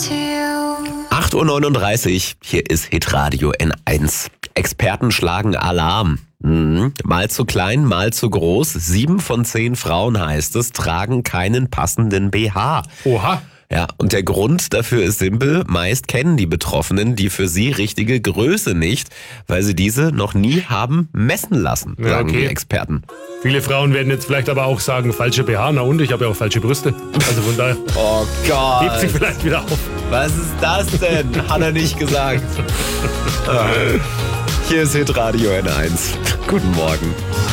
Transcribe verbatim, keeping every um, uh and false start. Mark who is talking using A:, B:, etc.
A: acht Uhr neununddreißig, hier ist Hitradio N eins. Experten schlagen Alarm. Mhm. Mal zu klein, mal zu groß. Sieben von zehn Frauen, heißt es, tragen keinen passenden B H.
B: Oha.
A: Ja, und der Grund dafür ist simpel. Meist kennen die Betroffenen die für sie richtige Größe nicht, weil sie diese noch nie haben messen lassen,
B: Ja,
A: sagen
B: okay.
A: die Experten.
B: Viele Frauen werden jetzt vielleicht aber auch sagen, falsche B H, na und, ich habe ja auch falsche Brüste. Also von daher
A: Oh
B: hebt sich
A: Gott,
B: vielleicht wieder auf.
A: was ist das denn? Hat er nicht gesagt. Ah. Hier ist Hitradio N eins. Guten Morgen.